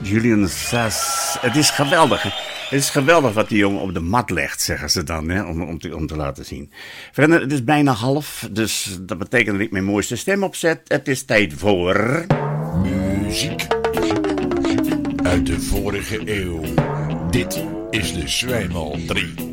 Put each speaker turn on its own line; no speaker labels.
Julian Sas. Het is geweldig. Het is geweldig wat die jongen op de mat legt, zeggen ze dan, hè, om te laten zien. Vrienden, het is bijna half, dus dat betekent dat ik mijn mooiste stem opzet. Het is tijd voor...
Muziek uit de vorige eeuw. Dit is de Zwijmal 3.